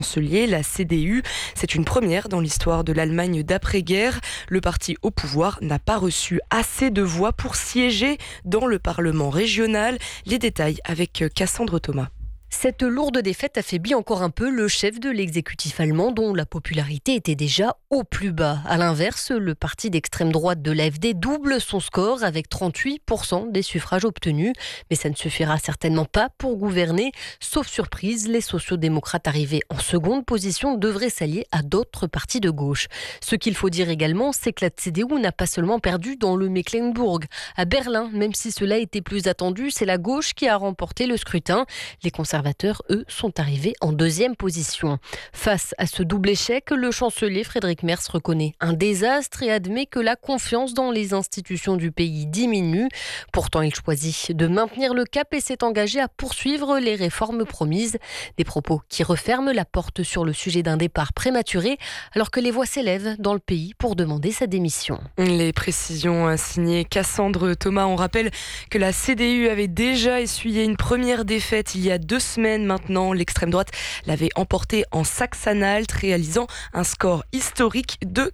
chancelier, la CDU. C'est une première dans l'histoire de l'Allemagne d'après-guerre. Le parti au pouvoir n'a pas reçu assez de voix pour siéger dans le Parlement régional. Les détails avec Cassandre Thomas. Cette lourde défaite affaiblit encore un peu le chef de l'exécutif allemand dont la popularité était déjà au plus bas. À l'inverse, le parti d'extrême droite de l'AfD double son score avec 38% des suffrages obtenus. Mais ça ne suffira certainement pas pour gouverner. Sauf surprise, les sociaux-démocrates arrivés en seconde position devraient s'allier à d'autres partis de gauche. Ce qu'il faut dire également, c'est que la CDU n'a pas seulement perdu dans le Mecklembourg. À Berlin, même si cela était plus attendu, c'est la gauche qui a remporté le scrutin. Les conservateurs, eux, sont arrivés en deuxième position. Face à ce double échec, le chancelier Friedrich Merz reconnaît un désastre et admet que la confiance dans les institutions du pays diminue. Pourtant, il choisit de maintenir le cap et s'est engagé à poursuivre les réformes promises. Des propos qui referment la porte sur le sujet d'un départ prématuré, alors que les voix s'élèvent dans le pays pour demander sa démission. Les précisions signées Cassandre Thomas. On rappelle que la CDU avait déjà essuyé une première défaite il y a 2 semaines maintenant. L'extrême droite l'avait emporté en Saxe-Anhalt, réalisant un score historique de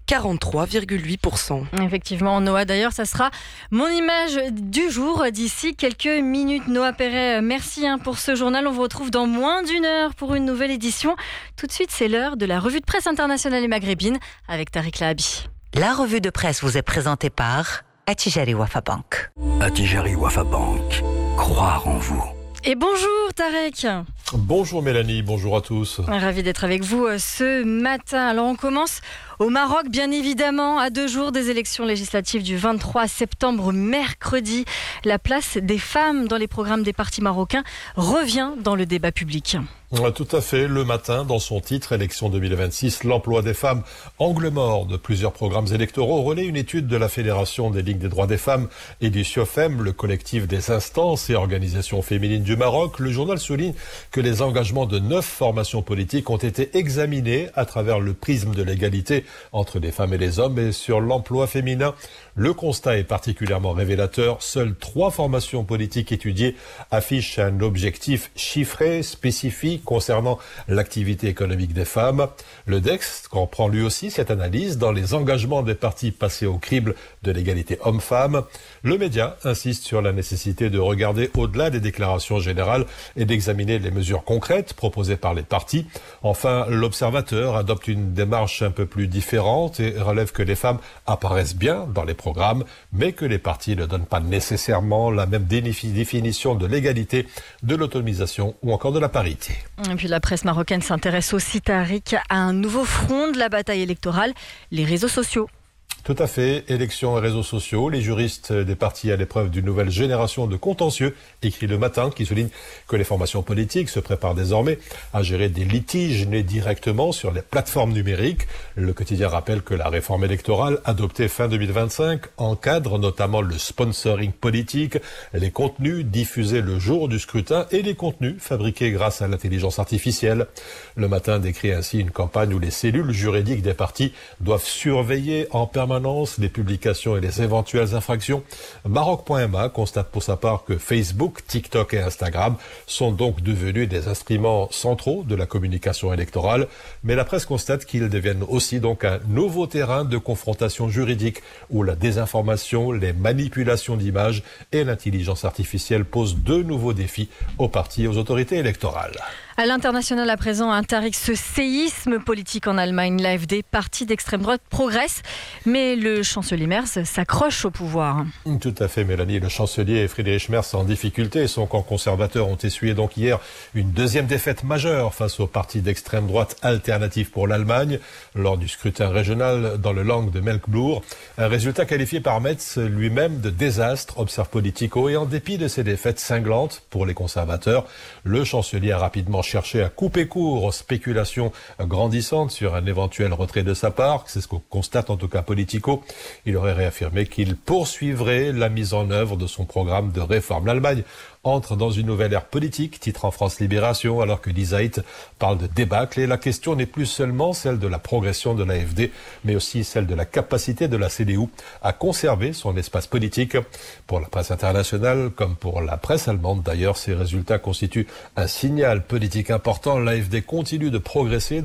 43,8%. Effectivement, Noah, d'ailleurs, ça sera mon image du jour d'ici quelques minutes. Noah Perret, merci pour ce journal. On vous retrouve dans moins d'1 heure pour une nouvelle édition. Tout de suite, c'est l'heure de la revue de presse internationale et maghrébine avec Tariq Lahabi. La revue de presse vous est présentée par Attijari Wafa Bank. Attijari Wafa Bank. Croire en vous. Et bonjour Tarek. Bonjour Mélanie, bonjour à tous. Ravi d'être avec vous ce matin. Alors on commence au Maroc, bien évidemment, à 2 jours des élections législatives du 23 septembre, mercredi. La place des femmes dans les programmes des partis marocains revient dans le débat public. Tout à fait. Le matin, dans son titre, élection 2026, l'emploi des femmes, angle mort de plusieurs programmes électoraux, relaie une étude de la Fédération des Ligues des droits des femmes et du SIOFEM, le collectif des instances et organisations féminines du Maroc. Le journal souligne que les engagements de 9 formations politiques ont été examinés à travers le prisme de l'égalité entre les femmes et les hommes. Et sur l'emploi féminin, le constat est particulièrement révélateur. Seules 3 formations politiques étudiées affichent un objectif chiffré, spécifique, concernant l'activité économique des femmes. Le DEX comprend lui aussi cette analyse dans les engagements des partis passés au crible de l'égalité homme-femme. Le média insiste sur la nécessité de regarder au-delà des déclarations générales et d'examiner les mesures concrètes proposées par les partis. Enfin, l'Observateur adopte une démarche un peu plus différente et relève que les femmes apparaissent bien dans les programmes, mais que les partis ne donnent pas nécessairement la même définition de l'égalité, de l'autonomisation ou encore de la parité. Et puis la presse marocaine s'intéresse aussi, Tariq, à un nouveau front de la bataille électorale, les réseaux sociaux. Tout à fait. Élections et réseaux sociaux. Les juristes des partis à l'épreuve d'une nouvelle génération de contentieux, écrit Le Matin, qui souligne que les formations politiques se préparent désormais à gérer des litiges nés directement sur les plateformes numériques. Le quotidien rappelle que la réforme électorale adoptée fin 2025 encadre notamment le sponsoring politique, les contenus diffusés le jour du scrutin et les contenus fabriqués grâce à l'intelligence artificielle. Le Matin décrit ainsi une campagne où les cellules juridiques des partis doivent surveiller en permanence les publications et les éventuelles infractions. Maroc.ma constate pour sa part que Facebook, TikTok et Instagram sont donc devenus des instruments centraux de la communication électorale, mais la presse constate qu'ils deviennent aussi donc un nouveau terrain de confrontation juridique où la désinformation, les manipulations d'images et l'intelligence artificielle posent 2 nouveaux défis aux partis et aux autorités électorales. À l'international à présent, un Tariq, ce séisme politique en Allemagne, l'AfD, parti d'extrême droite, progresse, mais le chancelier Merz s'accroche au pouvoir. Tout à fait, Mélanie. Le chancelier Friedrich Merz en difficulté et son camp conservateur ont essuyé donc hier une 2e défaite majeure face au parti d'extrême droite Alternative pour l'Allemagne lors du scrutin régional dans le Land de Mecklembourg. Un résultat qualifié par Merz lui-même de désastre, observe Politico, et en dépit de ces défaites cinglantes pour les conservateurs, le chancelier a rapidement cherché à couper court aux spéculations grandissantes sur un éventuel retrait de sa part. C'est ce que constate en tout cas Politico. Il aurait réaffirmé qu'il poursuivrait la mise en œuvre de son programme de réforme. L'Allemagne entre dans une nouvelle ère politique, titre en France Libération, alors que Die Zeit parle de débâcle. Et la question n'est plus seulement celle de la progression de l'AfD, mais aussi celle de la capacité de la CDU à conserver son espace politique. Pour la presse internationale, comme pour la presse allemande d'ailleurs, ces résultats constituent un signal politique important. L'AfD continue de progresser